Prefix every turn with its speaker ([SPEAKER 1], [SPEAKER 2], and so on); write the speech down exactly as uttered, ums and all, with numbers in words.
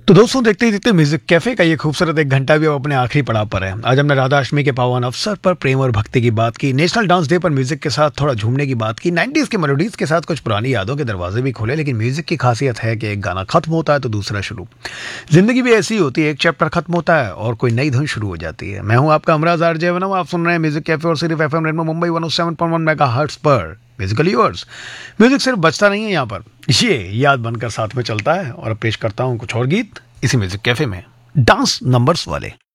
[SPEAKER 1] तो दोस्तों, देखते ही देखते म्यूजिक कैफे का ये खूबसूरत एक घंटा भी अब अपने आखिरी पड़ाव पर है। आज हमने राधा अष्टमी के पावन अवसर पर प्रेम और भक्ति की बात की, नेशनल डांस डे पर म्यूजिक के साथ थोड़ा झूमने की बात की, नाइन्टीज की मेलोडीज के साथ कुछ पुरानी यादों के दरवाजे भी खोले। लेकिन म्यूजिक की खासियत है कि एक गाना खत्म होता है तो दूसरा शुरू। जिंदगी भी ऐसी होती है, एक चैप्टर खत्म होता है और कोई नई धुन शुरू हो जाती है। मैं हूँ आपका अमराज आरजे वनम, आप सुन रहे हैं म्यूजिक कैफे और सिर्फ FM rainbow Mumbai one O seven point one megahertz पर। Musically yours. म्यूजिक सिर्फ बजता नहीं है यहाँ पर, ये याद बनकर साथ में चलता है। और अब पेश करता हूँ कुछ और गीत इसी म्यूजिक कैफे में, डांस नंबर्स वाले।